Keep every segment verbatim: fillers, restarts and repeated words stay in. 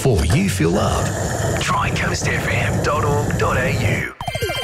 before you feel loved. Try coast f m dot org dot a u.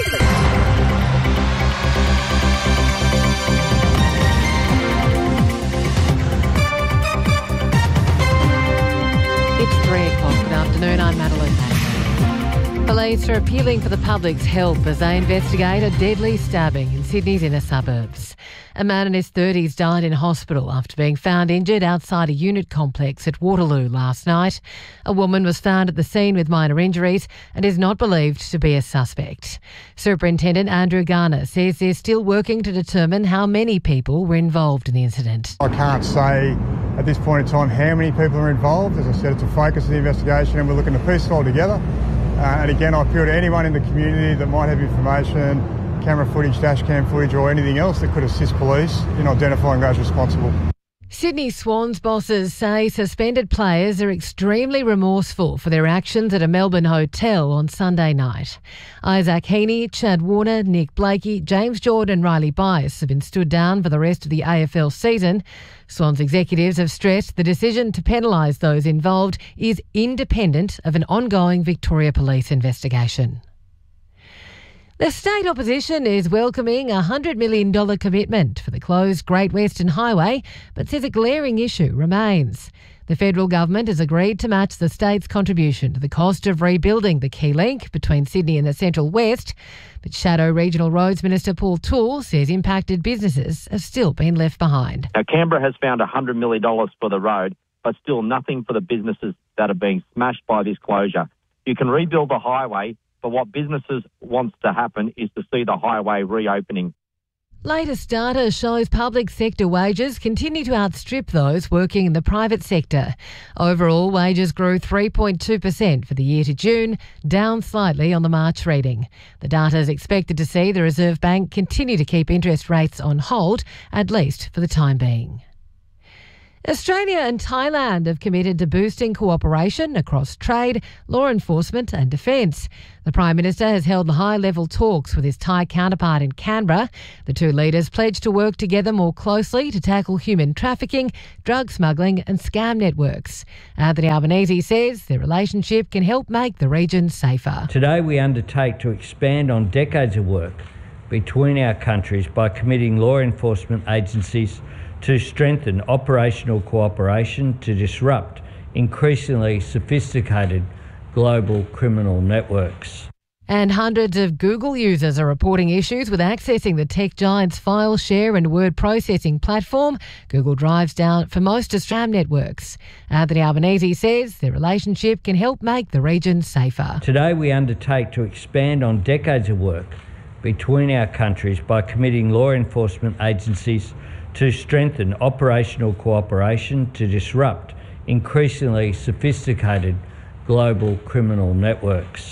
It's three o'clock. Good afternoon. I'm Madeline Mason. Police are appealing for the public's help as they investigate a deadly stabbing in Sydney's inner suburbs. A man in his thirties died in hospital after being found injured outside a unit complex at Waterloo last night. A woman was found at the scene with minor injuries and is not believed to be a suspect. Superintendent Andrew Garner says they're still working to determine how many people were involved in the incident. I can't say at this point in time how many people are involved. As I said, it's a focus of the investigation and we're looking to piece it all together. Uh, and again, I appeal to anyone in the community that might have information, camera footage, dash cam footage or anything else that could assist police in identifying those responsible. Sydney Swans bosses say suspended players are extremely remorseful for their actions at a Melbourne hotel on Sunday night. Isaac Heaney, Chad Warner, Nick Blakey, James Jordan and Riley Bias have been stood down for the rest of the A F L season. Swans executives have stressed the decision to penalise those involved is independent of an ongoing Victoria Police investigation. The state opposition is welcoming a one hundred million dollars commitment for the closed Great Western Highway, but says a glaring issue remains. The federal government has agreed to match the state's contribution to the cost of rebuilding the key link between Sydney and the Central West, but Shadow Regional Roads Minister Paul Toole says impacted businesses have still been left behind. Now, Canberra has found one hundred million dollars for the road, but still nothing for the businesses that are being smashed by this closure. You can rebuild the highway, but what businesses wants to happen is to see the highway reopening. Latest data shows public sector wages continue to outstrip those working in the private sector. Overall, wages grew three point two percent for the year to June, down slightly on the March reading. The data is expected to see the Reserve Bank continue to keep interest rates on hold, at least for the time being. Australia and Thailand have committed to boosting cooperation across trade, law enforcement and defence. The Prime Minister has held high-level talks with his Thai counterpart in Canberra. The two leaders pledged to work together more closely to tackle human trafficking, drug smuggling and scam networks. Anthony Albanese says their relationship can help make the region safer. Today we undertake to expand on decades of work between our countries by committing law enforcement agencies to strengthen operational cooperation to disrupt increasingly sophisticated global criminal networks. And hundreds of Google users are reporting issues with accessing the tech giant's file share and word processing platform. Google drives down for most Australian networks. Anthony Albanese says their relationship can help make the region safer. Today we undertake to expand on decades of work between our countries by committing law enforcement agencies to strengthen operational cooperation to disrupt increasingly sophisticated global criminal networks.